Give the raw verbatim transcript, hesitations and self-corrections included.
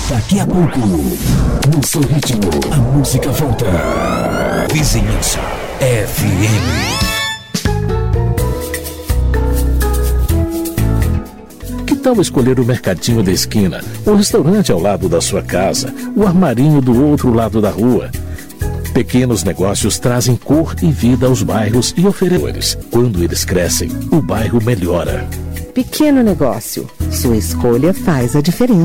Daqui a pouco, no seu ritmo, a música volta. Vizinhança F M. Que tal escolher o mercadinho da esquina, o restaurante ao lado da sua casa, o armarinho do outro lado da rua? Pequenos negócios trazem cor e vida aos bairros e oferecem. Quando eles crescem, o bairro melhora. Pequeno negócio, sua escolha faz a diferença.